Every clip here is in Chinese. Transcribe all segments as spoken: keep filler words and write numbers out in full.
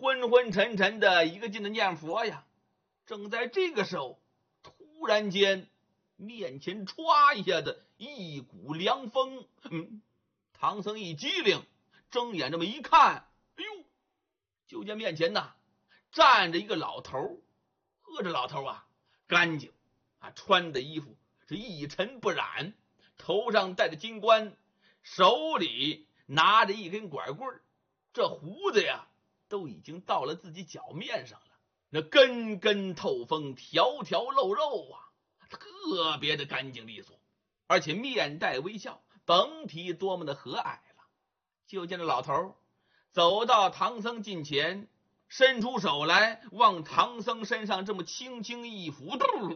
昏昏沉沉的一个劲的念佛呀。正在这个时候，突然间面前歘一下子一股凉风，嗯，唐僧一激灵，睁眼这么一看，哎呦，就见面前呐站着一个老头。呵，这老头啊干净啊，穿的衣服是一尘不染，头上戴着金冠，手里拿着一根拐棍，这胡子呀都已经到了自己脚面上了，那根根透风，条条露肉啊，特别的干净利索，而且面带微笑，甭提多么的和蔼了。就见这老头走到唐僧近前，伸出手来，往唐僧身上这么轻轻一抚，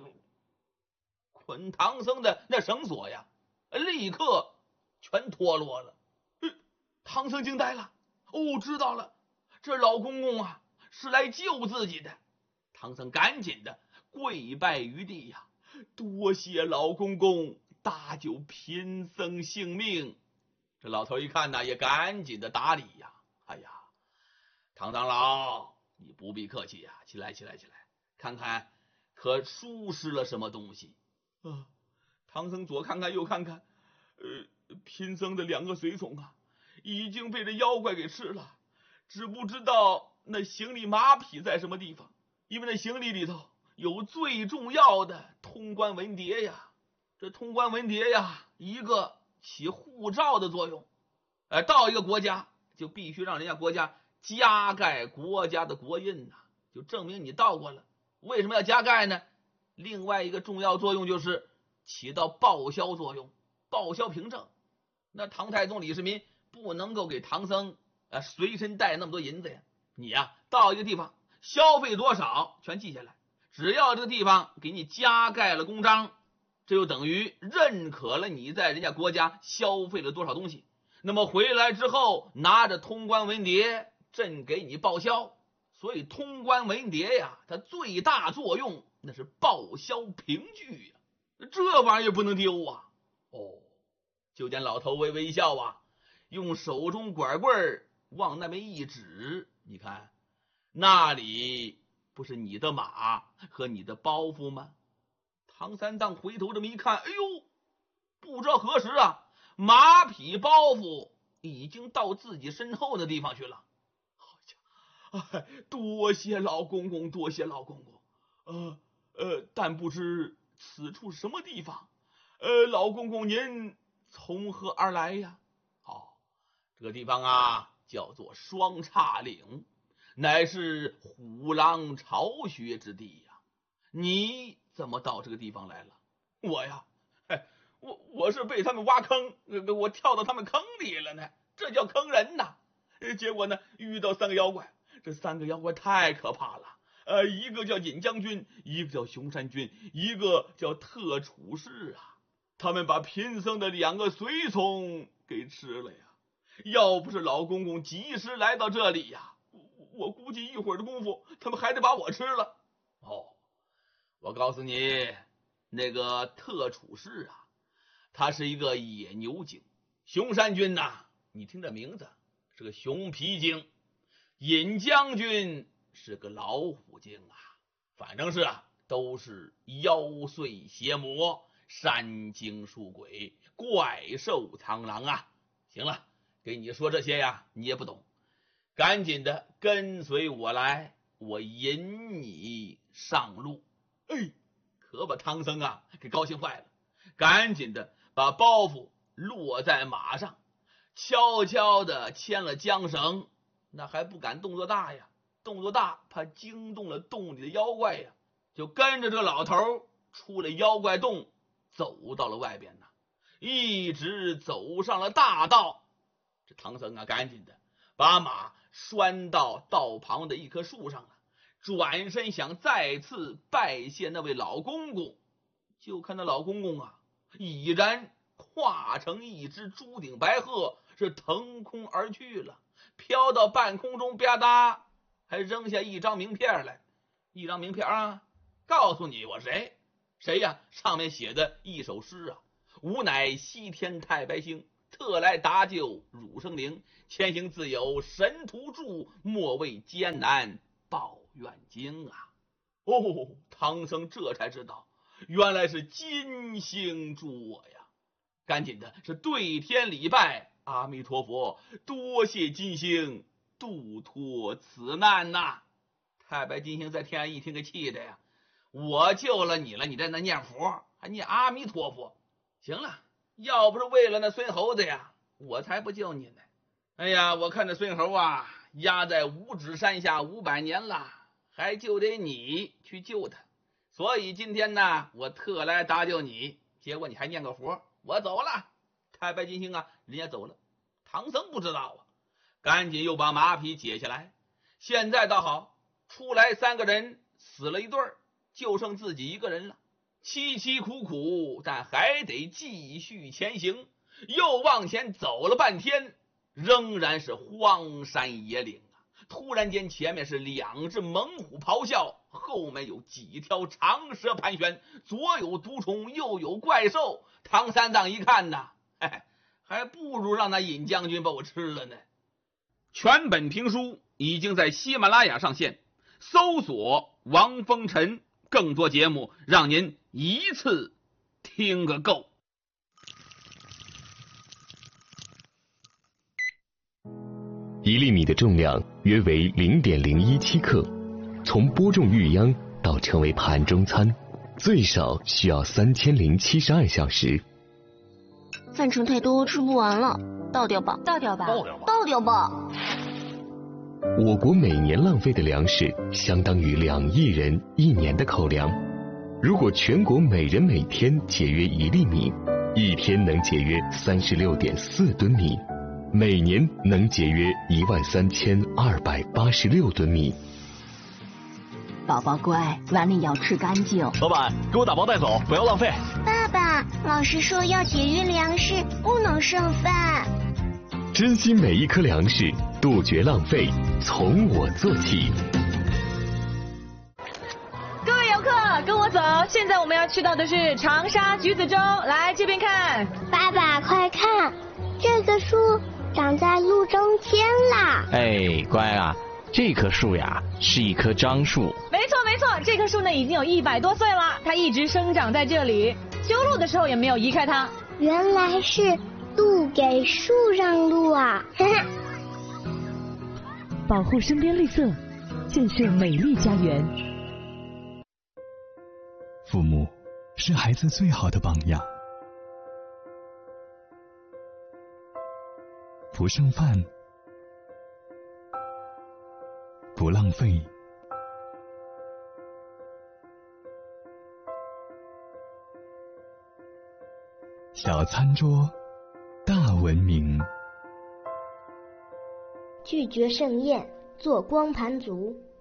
捆唐僧的那绳索呀立刻全脱落了。唐僧惊呆了，哦，知道了，这老公公啊是来救自己的。唐僧赶紧的跪拜于地呀，多谢老公公搭救贫僧性命。这老头一看呢，也赶紧的打礼呀，哎呀，唐长老，你不必客气呀，起来起来起来，看看可疏失了什么东西啊？唐僧左看看右看看，呃，贫僧的两个随从啊已经被这妖怪给吃了，只不知道那行李马匹在什么地方，因为那行李里头有最重要的通关文牒呀。这通关文牒呀，一个起护照的作用，呃，到一个国家就必须让人家国家加盖国家的国印呐、啊，就证明你到过了。为什么要加盖呢？另外一个重要作用就是起到报销作用，报销凭证。那唐太宗李世民不能够给唐僧呃随身带那么多银子呀，你呀、啊、到一个地方消费多少全记下来，只要这个地方给你加盖了公章，这就等于认可了你在人家国家消费了多少东西。那么回来之后拿着通关文牒，朕给你报销。所以通关文牒呀，它最大作用那是报销凭据呀，这玩意儿不能丢啊。哦，就见老头微微一笑啊，用手中拐棍往那边一指，你看那里不是你的马和你的包袱吗？唐三藏回头这么一看，哎呦，不知道何时啊，马匹包袱已经到自己身后的地方去了。哎，多谢老公公，多谢老公公。呃呃，但不知此处什么地方？呃，老公公您从何而来呀？哦，这个地方啊，叫做双叉岭，乃是虎狼巢穴之地呀。你怎么到这个地方来了？我呀，哎，我我是被他们挖坑，我跳到他们坑里了呢，这叫坑人呐。结果呢，遇到三个妖怪。这三个妖怪太可怕了，呃，一个叫尹将军，一个叫熊山君，一个叫特处士啊。他们把贫僧的两个随从给吃了呀。要不是老公公及时来到这里呀，我估计一会儿的功夫，他们还得把我吃了。哦，我告诉你，那个特处士啊，他是一个野牛精。熊山君呐、啊，你听这名字是个熊皮精。尹将军是个老虎精啊，反正是啊，都是妖祟邪魔、山精树鬼、怪兽苍狼啊。行了，给你说这些呀，你也不懂，赶紧的跟随我来，我引你上路。哎，可把唐僧啊给高兴坏了，赶紧的把包袱落在马上，悄悄的牵了缰绳。那还不敢动作大呀，动作大怕惊动了洞里的妖怪呀，就跟着这个老头出了妖怪洞，走到了外边呢，一直走上了大道。这唐僧啊，赶紧的把马拴到道旁的一棵树上了，转身想再次拜谢那位老公公。就看那老公公啊，已然化成一只朱顶白鹤，是腾空而去了。飘到半空中，吧嗒，还扔下一张名片来，一张名片啊，告诉你我谁谁呀？上面写的一首诗啊：吾乃西天太白星， 特来搭救汝生灵，前行自有神图助，莫为艰难报怨经啊！哦，唐僧这才知道，原来是金星助我呀！赶紧的是对天礼拜，阿弥陀佛，多谢金星度脱此难呐、啊！太白金星在天上一听，给气的呀！我救了你了，你在那念佛，还念阿弥陀佛？行了，要不是为了那孙猴子呀，我才不救你呢！哎呀，我看这孙猴啊，压在五指山下五百年了，还就得你去救他。所以今天呢，我特来搭救你，结果你还念个佛，我走了。太白金星啊，人家走了。唐僧不知道啊，赶紧又把马匹解下来。现在倒好，出来三个人死了一对儿，就剩自己一个人了。凄凄苦苦，但还得继续前行。又往前走了半天，仍然是荒山野岭啊！突然间，前面是两只猛虎咆哮，后面有几条长蛇盘旋，左有毒虫，右有怪兽。唐三藏一看呐，嘿嘿，还不如让那尹将军把我吃了呢。全本评书已经在喜马拉雅上线，搜索王风尘，更多节目让您一次听个够。 一粒米的重量约为 零点零一七 克，从播种育秧到成为盘中餐，最少需要三千零七十二小时。 饭盛太多，吃不完了，倒掉吧， 倒掉吧， 倒掉吧， 倒掉吧。 我国每年浪费的粮食相当于两亿人一年的口粮。如果全国每人每天节约一粒米，一天能节约 三十六点四吨米，每年能节约一万三千二百八十六吨米。 宝宝乖，碗里要吃干净。 老板，给我打包带走，不要浪费。 爸爸，老师说要节约粮食，不能剩饭。 珍惜每一颗粮食，杜绝浪费，从我做起。 各位游客，跟我走，现在我们要去到的是长沙橘子洲，来这边看。 爸爸，快看，这个树长在路中间啦！ 哎，乖啊，这棵树呀是一棵樟树。 没错没错，这棵树呢已经有一百多岁了，它一直生长在这里，修路的时候也没有移开它。 原来是路给树让路啊！ 保护身边绿色，建设美丽家园。 父母是孩子最好的榜样。不剩饭，不浪费，小餐桌，大文明。 拒绝盛宴，做光盘族。